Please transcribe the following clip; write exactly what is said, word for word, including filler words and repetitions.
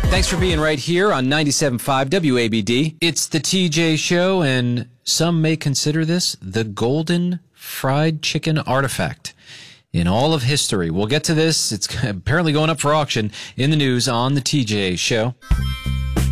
Thanks for being right here on ninety-seven point five W A B D. It's the T J Show, and some may consider this the golden fried chicken artifact in all of history. We'll get to this. It's apparently going up for auction in the news on the T J Show.